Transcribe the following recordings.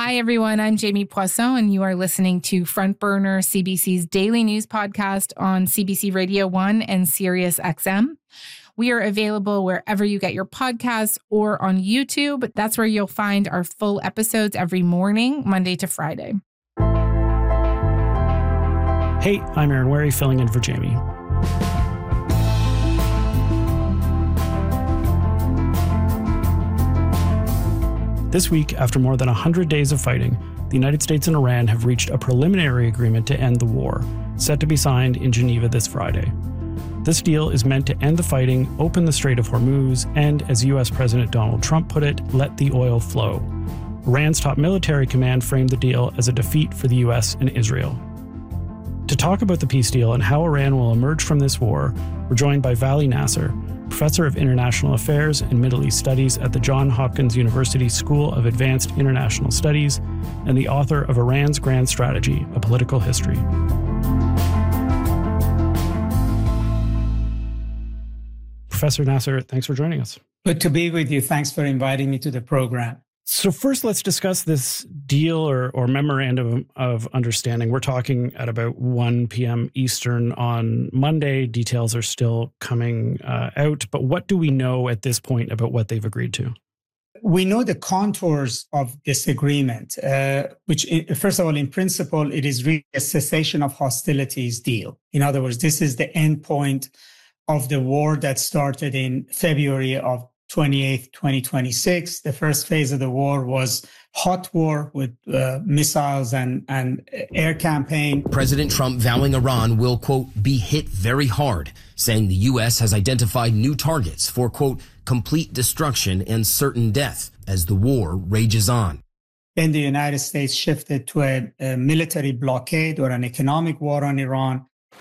Hi, everyone. I'm Jamie Poisson, and you are listening to Front Burner, CBC's daily news podcast on CBC Radio 1 and Sirius XM. We are available wherever you get your podcasts or on YouTube. That's where you'll find our full episodes every morning, Monday to Friday. Hey, I'm Aaron Wary, filling in for Jamie. This week, after more than 100 days of fighting, the United States and Iran have reached a preliminary agreement to end the war, set to be signed in Geneva this Friday. This deal is meant to end the fighting, open the Strait of Hormuz, and, as U.S. President Donald Trump put it, let the oil flow. Iran's top military command framed the deal as a defeat for the U.S. and Israel. To talk about the peace deal and how Iran will emerge from this war, we're joined by Vali Nasser, Professor of International Affairs and Middle East Studies at the Johns Hopkins University School of Advanced International Studies, and the author of Iran's Grand Strategy, A Political History. Professor Nasser, thanks for joining us. Good to be with you. Thanks for inviting me to the program. So first, let's discuss this deal or memorandum of understanding. We're talking at about 1 p.m. Eastern on Monday. Details are still coming out. But what do we know at this point about what they've agreed to? We know the contours of this agreement, which, first of all, in principle, it is really a cessation of hostilities deal. In other words, this is the end point of the war that started in February of 28th, 2026. The first phase of the war was hot war with missiles and air campaign. President Trump vowing Iran will, quote, be hit very hard, saying the U.S. has identified new targets for, quote, complete destruction and certain death as the war rages on. Then the United States shifted to a military blockade or an economic war on Iran.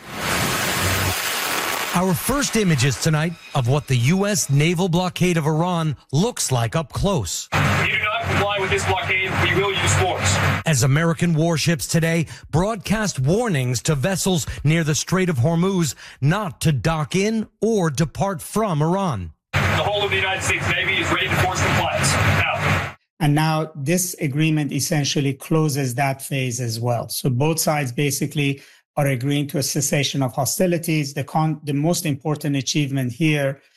Our first images tonight of what the U.S. naval blockade of Iran looks like up close. If you do not comply with this blockade, we will use force. As American warships today broadcast warnings to vessels near the Strait of Hormuz not to dock in or depart from Iran. The whole of the United States Navy is ready to force compliance now. And now this agreement essentially closes that phase as well. So both sides basically are agreeing to a cessation of hostilities. The most important achievement here